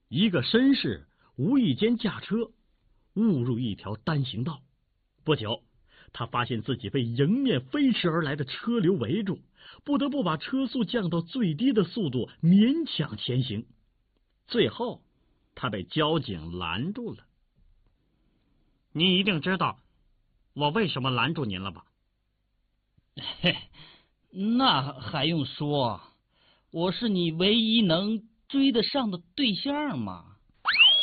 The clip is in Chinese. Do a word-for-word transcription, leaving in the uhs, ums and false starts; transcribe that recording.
一个绅士无意间驾车，误入一条单行道。不久，他发现自己被迎面飞驰而来的车流围住，不得不把车速降到最低的速度，勉强前行。最后，他被交警拦住了。 你一定知道我为什么拦住您了吧？ 嘿，那还用说，我是你唯一能追得上的对象嘛。